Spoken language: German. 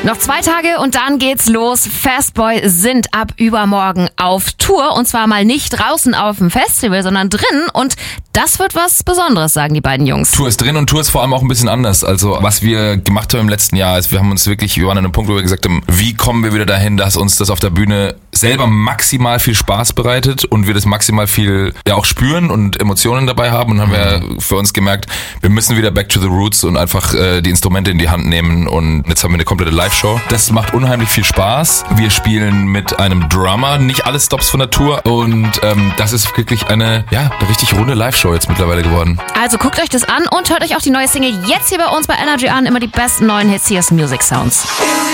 Noch 2 Tage und dann geht's los. Fastboy sind ab übermorgen auf Tour. Und zwar mal nicht draußen auf dem Festival, sondern drin. Und das wird was Besonderes, sagen die beiden Jungs. Tour ist drin und Tour ist vor allem auch ein bisschen anders. Also was wir gemacht haben im letzten Jahr ist, wir waren an einem Punkt, wo wir gesagt haben, wie kommen wir wieder dahin, dass uns das auf der Bühne selber maximal viel Spaß bereitet und wir das maximal viel auch spüren und Emotionen dabei haben. Und haben wir für uns gemerkt, wir müssen wieder back to the roots und einfach die Instrumente in die Hand nehmen. Und jetzt haben wir eine komplette Live-Show. Das macht unheimlich viel Spaß. Wir spielen mit einem Drummer, nicht alle Stops von der Tour. Und das ist wirklich eine richtig runde Live-Show jetzt mittlerweile geworden. Also guckt euch das an und hört euch auch die neue Single jetzt hier bei uns bei Energy an. Immer die besten neuen Hits. Hier ist Music Sounds.